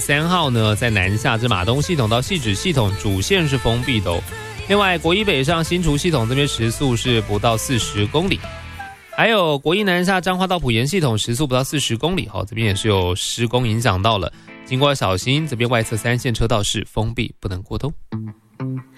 3号呢，在南下至马东系统到汐止系统主线是封闭的哦。另外，国一北上新竹系统这边时速是不到40公里，还有国一南下彰化到埔盐系统时速不到40公里，这边也是有施工影响到了，经过小心，这边外侧3线车道是封闭，不能过冬。